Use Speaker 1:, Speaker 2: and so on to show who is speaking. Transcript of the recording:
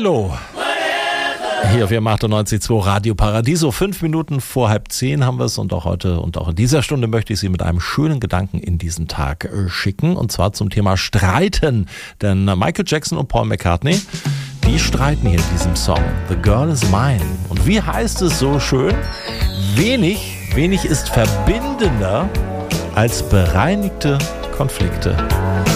Speaker 1: Hallo. Hier auf Ihrem 98.2 Radio Paradiso. 5 Minuten vor 9:30 haben wir es und auch heute und auch in dieser Stunde möchte ich Sie mit einem schönen Gedanken in diesen Tag schicken und zwar zum Thema Streiten. Denn Michael Jackson und Paul McCartney, die streiten hier in diesem Song The Girl Is Mine. Und wie heißt es so schön? Wenig ist verbindender als bereinigte Konflikte.